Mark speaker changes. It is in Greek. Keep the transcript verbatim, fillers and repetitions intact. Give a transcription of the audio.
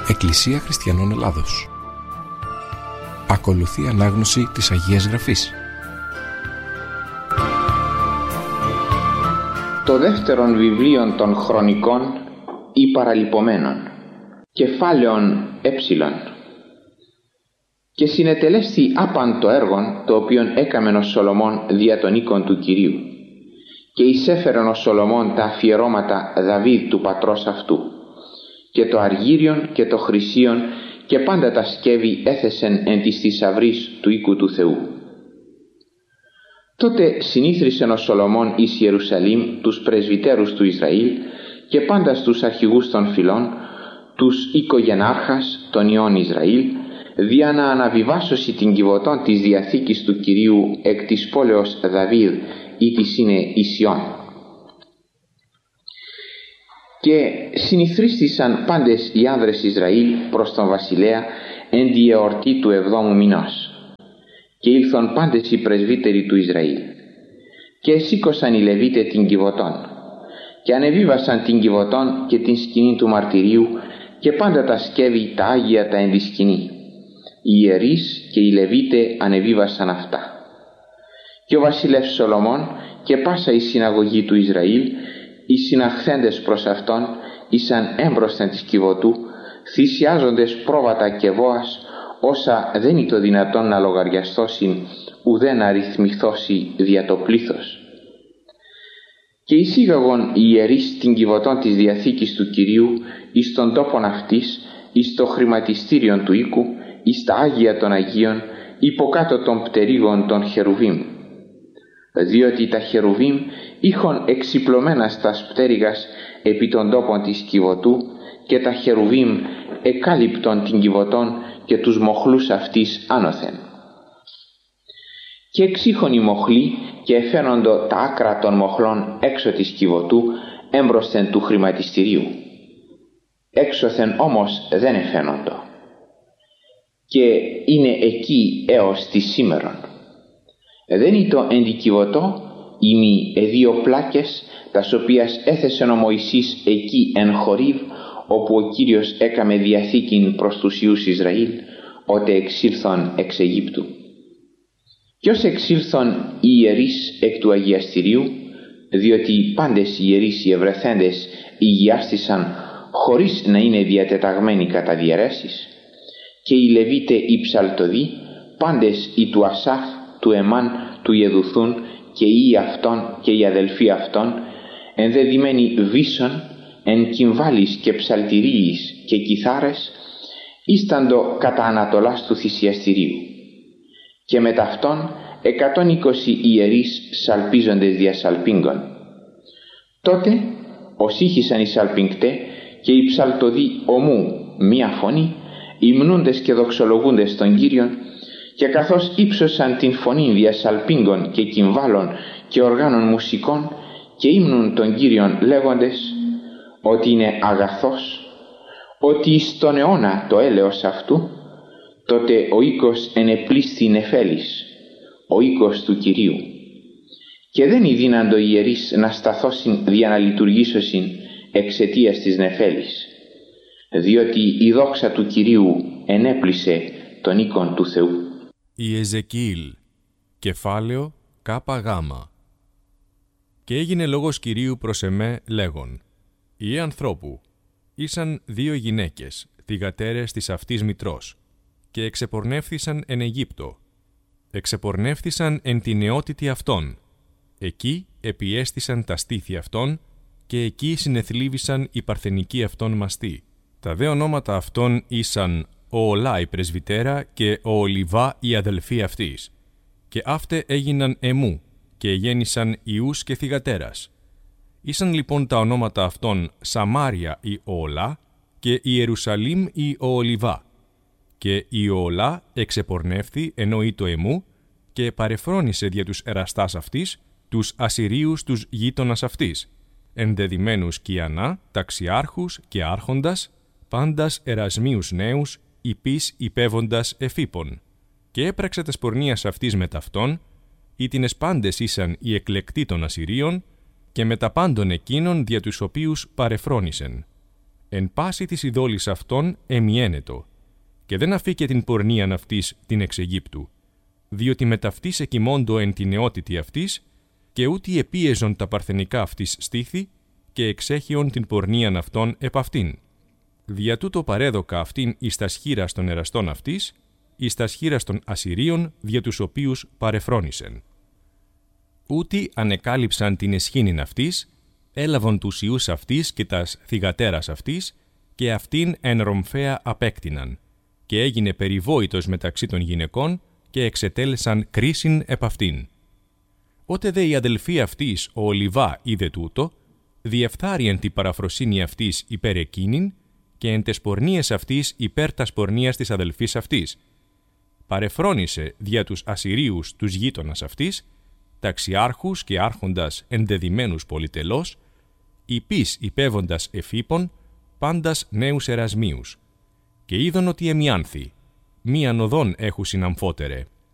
Speaker 1: Εκκλησία Χριστιανών Ελλάδος. Ακολουθεί ανάγνωση της Αγίας Γραφής.
Speaker 2: Το δεύτερον βιβλίο των Χρονικών ή Παραλυπωμένων, κεφάλαιον έψιλον. Και συνετελέστη άπαν το έργον το οποίον έκαμεν ο Σολομών δια των οίκων του Κυρίου, και εισέφερεν ο Σολομών τα αφιερώματα Δαβίδ του πατρός αυτού, και το αργύριον και το χρυσίον και πάντα τα σκεύη έθεσεν εν της θησαυρής του οίκου του Θεού. Τότε συνήθρισεν ο Σολομών εις Ιερουσαλήμ τους πρεσβυτέρους του Ισραήλ και πάντα στους αρχηγούς των φυλών, τους οικογενάρχας των ιών Ισραήλ, δια να αναβιβάσωση την κυβωτών της Διαθήκης του Κυρίου εκ της πόλεως Δαβίδ, ή της είναι Ισιών. Και συνηθρίστησαν πάντες οι άνδρες Ισραήλ προς τον βασιλέα εν τη εορτή του εβδόμου μηνός, και ήλθον πάντες οι πρεσβύτεροι του Ισραήλ, και εσήκωσαν οι Λεβίτε την κυβωτών, και ανεβίβασαν την κυβωτών και την σκηνή του μαρτυρίου και πάντα τα σκεύη τα άγια τα εν τη σκηνή. Οι ιερείς και οι Λεβίτε ανεβίβασαν αυτά. Και ο βασιλεύς Σολομών και πάσα η συναγωγή του Ισραήλ, οι συναχθέντες προς αυτόν, ήσαν έμπροσθεν της κυβωτού, θυσιάζοντες πρόβατα και βόας, όσα δεν είναι το δυνατόν να λογαριαστώσιν, ουδέ να αριθμηθώσει δια το πλήθος. Και εισήγαγον οι ιερείς την κυβωτών της Διαθήκης του Κυρίου εις τον τόπον αυτής, εις το χρηματιστήριον του οίκου, εις τα Άγια των Αγίων, υποκάτω των πτερίγων των Χερουβίμ. Διότι τα Χερουβίμ είχον εξυπλωμένα στα πτέρυγας επί των τόπων της κυβωτού, και τα Χερουβίμ εκάλυπτον την κυβωτών και τους μοχλούς αυτής άνωθεν. Και εξήχον οι μοχλοί και εφαίνοντο τα άκρα των μοχλών έξω της κυβωτού έμπροσθεν του χρηματιστηρίου. Έξωθεν όμως δεν εφαίνοντο, και είναι εκεί έως τη σήμερον. Δεν είτο εν τη κυβωτό ημί εδύο πλάκες, τας οποίας έθεσεν ο Μωυσής εκεί εν Χορίβ, όπου ο Κύριος έκαμε διαθήκην προς τους Ιούς Ισραήλ, ότε εξήλθον εξ Αιγύπτου. Κι ως εξήλθον οι ιερείς εκ του αγιαστηρίου, διότι πάντες οι ιερείς οι ευρεθέντες υγιάστησαν χωρίς να είναι διατεταγμένοι κατά διαιρέσεις, και οι Λεβίτε οι ψαλτοδοί, πάντες οι του Ασάφ, του Εμάν, του Ιεδουθούν, και οι αυτών και οι αδελφοί αυτών, ενδεδειμένοι βίσων, εν κυμβάλεις και ψαλτηρίης και κιθάρες, ίσταντο κατά ανατολάς του θυσιαστηρίου. Και με ταυτόν εκατόν είκοσι ιερείς σαλπίζοντες δια σαλπίγγων. Τότε οσήχησαν οι σαλπιγκτέ και οι ψαλτοδοί ομού μία φωνή, υμνούντες και δοξολογούντες τον Κύριον, και καθώς ύψωσαν την φωνή δια σαλπίγγων και κυμβάλων και οργάνων μουσικών, και ύμνουν τον Κύριον λέγοντες ότι είναι αγαθός, ότι εις τον αιώνα το έλεος αυτού, τότε ο οίκος ενεπλήσθη νεφέλης, ο οίκος του Κυρίου. Και δεν ειδύναντο οι ιερείς να σταθώσιν δια να λειτουργήσωσιν εξαιτίας της νεφέλης, διότι η δόξα του Κυρίου ενέπλησε τον οίκον του Θεού.
Speaker 3: Ιεζεκιήλ, κεφάλαιο κάπα γάμα. Και έγινε λόγος Κυρίου προς εμέ λέγον: «Ιε ανθρώπου, ήσαν δύο γυναίκες, θυγατέρες της αυτής μητρός, και εξεπορνεύθησαν εν Αιγύπτο. Εξεπορνεύθησαν εν τη νεότητη αυτών. Εκεί επιέστησαν τα στήθη αυτών, και εκεί συνεθλίβησαν οι παρθενικοί αυτών μαστοί. Τα δε ονόματα αυτών ήσαν ο Ολά η πρεσβυτέρα και ο Ολιβά η αδελφή αυτής. Και αύτε έγιναν εμού, και γέννησαν ιούς και θυγατέρας. Ήσαν λοιπόν τα ονόματα αυτών Σαμάρια η Ολά και Ιερουσαλήμ η Ολιβά. Και η Ολά εξεπορνεύθη ενώ ή το εμού, και παρεφρόνησε δια τους εραστάς αυτής τους Ασσυρίους τους γείτονας αυτής, ενδεδειμένους Κιανά, ταξιάρχους και άρχοντας, πάντας ερασμίους νέους, υπείς υπέβοντας εφήπων. Και έπραξε τας πορνείας αυτής με ταυτόν, ήτινες πάντες ήσαν οι εκλεκτοί των Ασσυρίων, και με τα πάντων εκείνων δια τους οποίους παρεφρόνησεν. Εν πάση της ειδόλης αυτών εμιένετο, και δεν αφήκε την πορνίαν αυτής την εξ Αιγύπτου, διότι με ταυτής εκοιμώντο εν την νεότητη αυτής, και ούτι επίεζον τα παρθενικά αυτής στήθη, και εξέχειον την πορνίαν αυτών επ' αυτήν. Δια τούτο παρέδοκα αυτήν εις τας χείρας των εραστών αυτής, εις τας χείρας των Ασσυρίων, δια τους οποίους παρεφρόνησεν. Ούτι ανεκάλυψαν την εσχήνην αυτής, έλαβον τους ιούς αυτής και τας θυγατέρας αυτής, και αυτήν εν ρομφαία απέκτηναν, και έγινε περιβόητος μεταξύ των γυναικών, και εξετέλεσαν κρίσιν επ' αυτήν. Ότε δε η αδελφή αυτής, ο Ολιβά, είδε τούτο, διεφθάριεν την παραφροσύνη αυτής υπέρ εκείνην, και εν τες πορνίες αυτής υπέρ τας πορνίας της αδελφής αυτής. Παρεφρόνησε δια τους Ασσυρίους τους γείτονας αυτής, ταξιάρχους και άρχοντας ενδεδειμένους πολυτελώς, υπείς υπέβοντας εφήπων, πάντας νέους ερασμίους. Και είδον ότι εμιάνθη, μίαν οδόν έχουσιν αμφότερε.